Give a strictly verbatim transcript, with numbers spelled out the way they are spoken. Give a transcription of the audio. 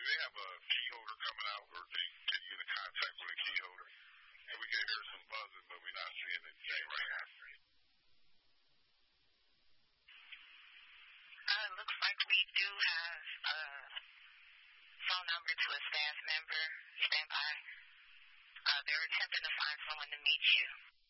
they have a key holder coming out, or they get you into contact with a key holder. And we can hear some buzzing, but we're not seeing anything right now. Uh, looks like we do have a phone number to a staff member. Stand by. Uh, they're attempting to find someone to meet you.